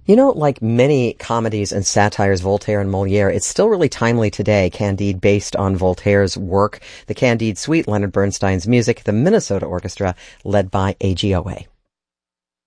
You know, like many comedies and satires, Voltaire and Moliere, it's still really timely today. Candide, based on Voltaire's work, the Candide Suite, Leonard Bernstein's music, the Minnesota Orchestra, led by AGOA.